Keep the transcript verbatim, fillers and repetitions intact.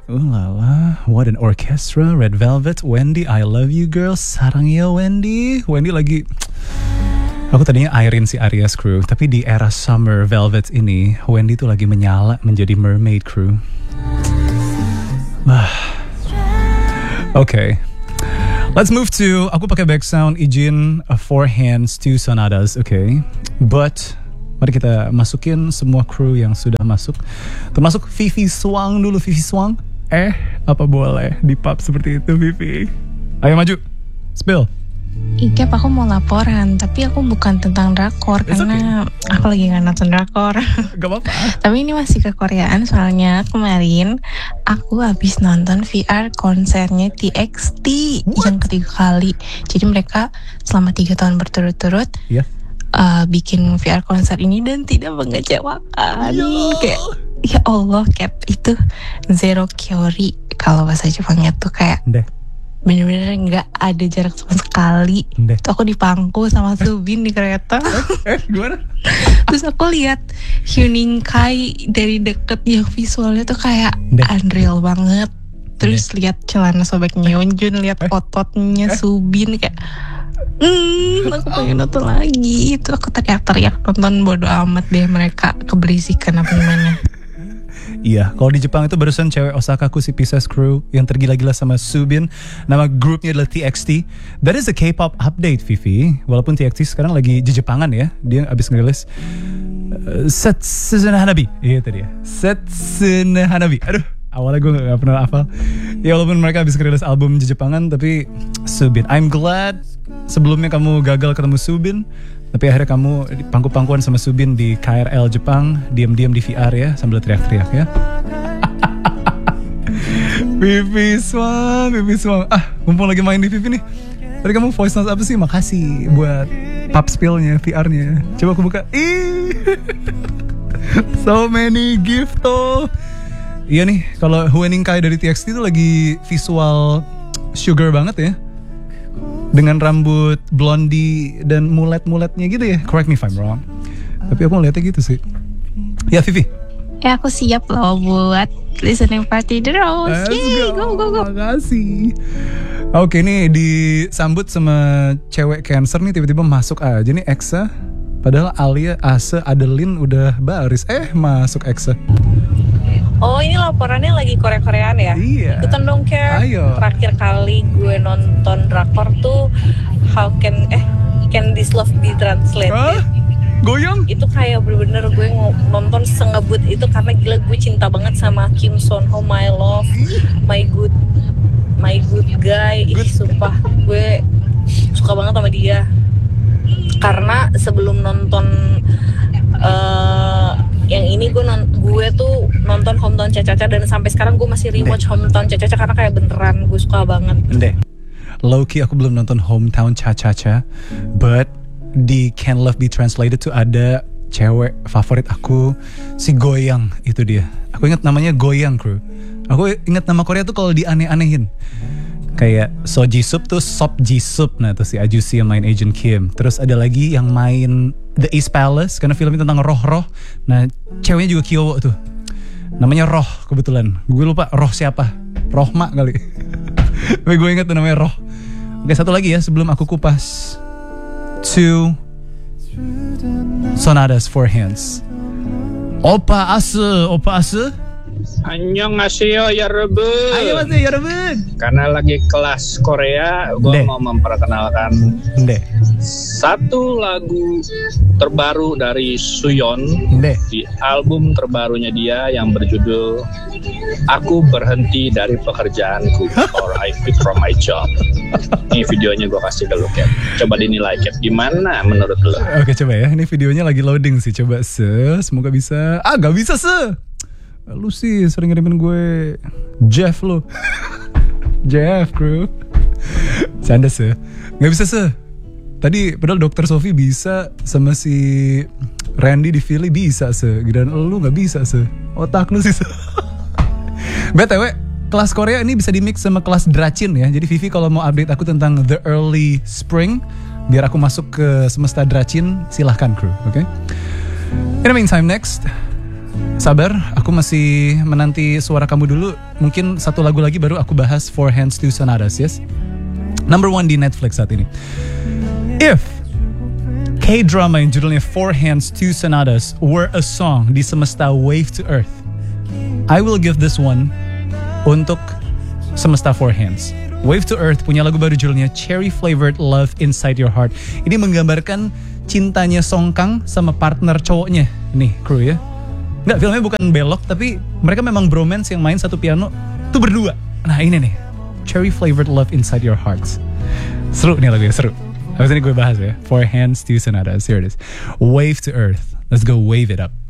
Oh la la, what an orchestra. Red Velvet, Wendy, I love you girl. Sarangnya Wendy. Wendy lagi, aku tadinya Irene si Aries crew, tapi di era Summer Velvet ini Wendy tuh lagi menyala menjadi mermaid crew. Oke, okay. Let's move to, aku pakai back sound izin uh, four hands two sonatas, oke. Okay. But mari kita masukin semua kru yang sudah masuk. Termasuk Vivi Swang dulu, Vivi Swang. Eh, apa boleh di pub seperti itu, Vivi? Ayo maju, spill. Ikep, aku mau laporan, tapi aku bukan tentang drakor. It's karena okay. Aku lagi gak nonton drakor. Gak apa-apa. Tapi ini masih ke Koreaan, soalnya kemarin aku habis nonton V R konsernya T X T yang ketiga kali. Jadi mereka selama tiga tahun berturut-turut Iya. uh, bikin V R konser ini dan tidak mengecewakan. Yo. Kayak ya Allah, Cap, itu zero kyori kalau bahasa Jepangnya tuh kayak Deh. bener-bener nggak ada jarak sama sekali. Deh. Tuh aku dipangku sama Subin di kereta. Eh, gimana? Terus aku lihat Hyuning Kai dari deket, yang visualnya tuh kayak Deh. unreal banget. Terus lihat celana sobek Yeonjun, lihat Eh. ototnya Eh. Subin kayak Hmm, aku pengen nonton lagi. Itu aku teriak-teriak nonton, bodo amat deh mereka keberisikan apa gimana. Iya, kalau di Jepang itu barusan cewek Osakaku si Pisces Crew yang tergila-gila sama Subin. Nama grupnya adalah T X T. That is a K-pop update, Vivi. Walaupun T X T sekarang lagi di Jepangan ya. Dia abis ngerilis uh, Setsuna Hanabi. Iya tadi ya, Setsuna Hanabi. Aduh, awalnya gue gak pernah hafal. Ya walaupun mereka abis ngerilis album di Jepangan, tapi Subin, I'm glad sebelumnya kamu gagal ketemu Subin, tapi akhirnya kamu pangku-pangkuan sama Subin di K R L Jepang, diam-diam di V R ya, sambil teriak-teriak ya. Vivi Swang, Vivi Swang. Ah, mumpung lagi main di Vivi nih. Tadi kamu voice note apa sih? Makasih buat pub spill-nya, V R-nya. Coba aku buka. Ih. So many gift tuh. Iya nih, kalau Hyuning Kai dari T X T itu lagi visual sugar banget ya. Dengan rambut blondie dan mulet-muletnya gitu ya. Correct me if I'm wrong. Tapi aku ngeliatnya gitu sih. Ya Vivi. Ya aku siap loh buat listening party terus. Let's Yeay, go go go. Makasih. Oke nih disambut sama cewek Cancer nih, tiba-tiba masuk aja nih Exa. Padahal Alia, Ase, Adeline udah baris. Eh masuk Exa. Oh ini laporannya lagi Korea-Koreaan ya? Iya. Ikutan dong Care. Ayo. Terakhir kali gue nonton drakor tuh How can eh Can This Love Be Translated? Hah? Goyang? Itu kayak bener-bener gue nonton sengebut itu karena gila gue cinta banget sama Kim Son Ho, My Love, My Good, My Good Guy. Ih, sumpah gue suka banget sama dia. Karena sebelum nonton uh, yang ini gue non, gue tuh nonton Hometown Cha-Cha-Cha dan sampai sekarang gue masih rewatch Hometown Cha-Cha-Cha karena kayak beneran gue suka banget. Ndeh, low-key aku belum nonton Hometown Cha-Cha-Cha, but di Can Love Be Translated tuh ada cewek favorit aku, si Goyang, itu dia. Aku ingat namanya Goyang Crew. Aku ingat nama Korea tuh kalau dianeh-anehin. Kayak So Jisup tuh Sop Jisup, nah tuh si Ajusi yang main Agent Kim. Terus ada lagi yang main The East Palace, karena filmnya tentang roh-roh. Nah ceweknya juga Kyowo tuh, namanya Roh kebetulan. Gue lupa Roh siapa, Rohma kali. Tapi gue ingat tuh namanya Roh. Oke satu lagi ya sebelum aku kupas. Two sonatas four hands. Opa Ase, Opa Ase. Annyeonghaseyo 여러분. Ayo Mas 여러분. Karena lagi kelas Korea, gue mau memperkenalkan Ndeh. satu lagu terbaru dari Suyeon Ndeh. di album terbarunya dia yang berjudul Aku Berhenti Dari Pekerjaanku or I Quit From My Job. Ini videonya gue kasih ke lu, Cap. Coba dinilai, Cap. Gimana menurut lu? Oke coba ya, ini videonya lagi loading sih. Coba se, semoga bisa. Ah gak bisa se. Lu sih sering ngirimin gue Jeff lu. Jeff Crew. Canda se. Gak bisa se. Tadi padahal dokter Sofi bisa, sama si Randy di Philly bisa se. Dan lu gak bisa se. Otak lu sih se. B T W kelas Korea ini bisa di mix sama kelas Dracin ya. Jadi Vivi kalau mau update aku tentang the early spring, biar aku masuk ke semesta Dracin, silahkan Crew. Oke okay? In the meantime next, Sabar, aku masih menanti suara kamu dulu. Mungkin satu lagu lagi baru aku bahas Four Hands Two Sonatas, yes? Number one di Netflix saat ini. If K-drama yang judulnya Four Hands Two Sonatas were a song di semesta Wave to Earth, I will give this one untuk semesta Four Hands. Wave to Earth punya lagu baru judulnya Cherry Flavored Love Inside Your Heart. Ini menggambarkan cintanya Song Kang sama partner cowoknya. Nih, kru ya. Nggak, filmnya bukan belok, tapi mereka memang bromance yang main satu piano tuh berdua. Nah ini nih, Cherry Flavored Love Inside Your Hearts. Seru nih lagunya, seru. Habis ini gue bahas ya. Four Hands Two Sonatas, here it is. Wave to Earth. Let's go wave it up.